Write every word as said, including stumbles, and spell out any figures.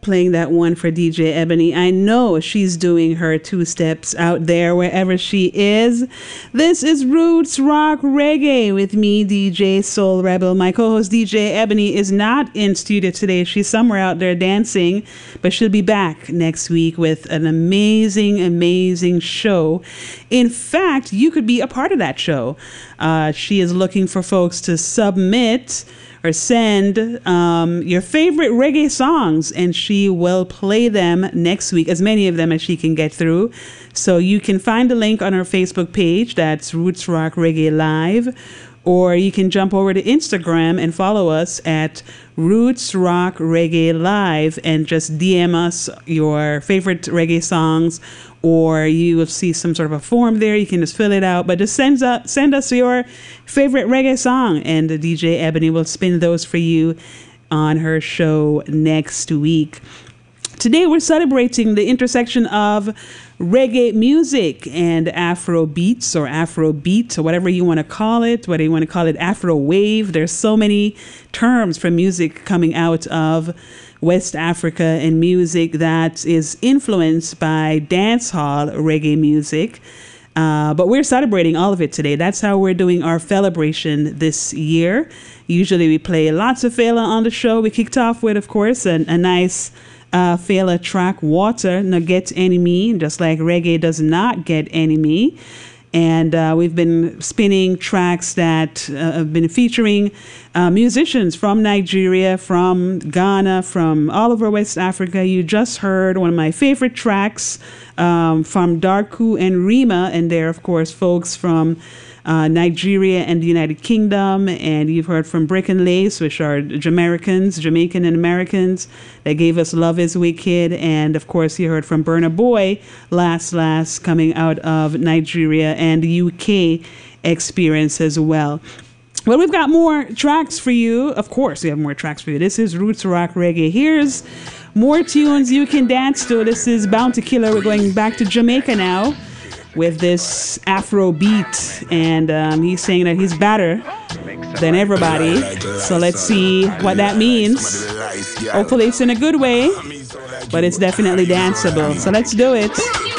playing that one for D J Ebony. I know she's doing her two steps out there wherever she is. This is Roots Rock Reggae with me, D J Soul Rebel. My co-host D J Ebony is not in studio today. She's somewhere out there dancing, but she'll be back next week with an amazing, amazing show. In fact, you could be a part of that show. Uh, she is looking for folks to submit or send um, your favorite reggae songs, and she will play them next week, as many of them as she can get through. So you can find the link on our Facebook page. That's Roots Rock Reggae Live. Or you can jump over to Instagram and follow us at Roots Rock Reggae Live and just D M us your favorite reggae songs, or you will see some sort of a form there. You can just fill it out, but just send us, send us your favorite reggae song, and the D J Ebony will spin those for you on her show next week. Today we're celebrating the intersection of reggae music and Afro beats, or Afro beat, or whatever you want to call it, whether you want to call it Afro wave. There's so many terms for music coming out of West Africa, and music that is influenced by dancehall reggae music. Uh, but we're celebrating all of it today. That's how we're doing our celebration this year. Usually we play lots of Fela on the show. We kicked off with, of course, a, a nice Uh, Fela track, Water No Get Enemy, just like reggae does not get enemy. And uh, we've been spinning tracks that uh, have been featuring uh, musicians from Nigeria, from Ghana, from all over West Africa. You just heard one of my favorite tracks um, from Darku and Rima, and they're, of course, folks from Uh, Nigeria and the United Kingdom. And you've heard from Brick and Lace, which are Jamaicans, Jamaican and Americans that gave us Love is Wicked. And of course, you heard from Burna Boy, Last Last, coming out of Nigeria and the U K experience as well. Well, we've got more tracks for you. Of course, we have more tracks for you. This is Roots Rock Reggae. Here's more tunes you can dance to. This is Bounty Killer. We're going back to Jamaica now with this Afro beat, and um, he's saying that he's better than everybody. So let's see what that means. Hopefully it's in a good way, but it's definitely danceable. So let's do it.